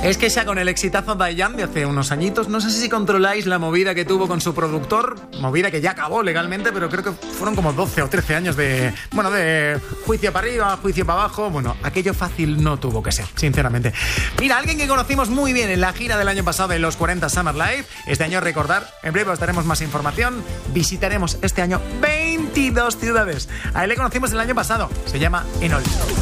Es que ya con el exitazo Dayan de hace unos añitos, no sé si controláis la movida que tuvo con su productor, movida que ya acabó legalmente, pero creo que fueron como 12 o 13 años de juicio para arriba, juicio para abajo. Bueno, aquello fácil no tuvo que ser, sinceramente. Mira, alguien que conocimos muy bien en la gira del año pasado de los 40 Summer Live, este año recordar, en breve os daremos más información, visitaremos este año 22 ciudades. A él le conocimos el año pasado, se llama Enol.